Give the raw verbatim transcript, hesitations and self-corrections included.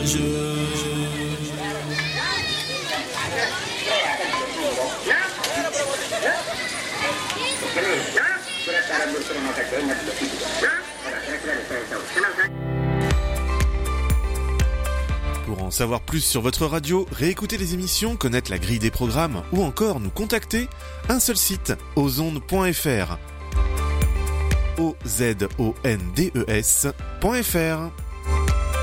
Pour en savoir plus sur votre radio, réécouter les émissions, connaître la grille des programmes ou encore nous contacter, un seul site, ozondes point f r. O Z O N D E S point F R.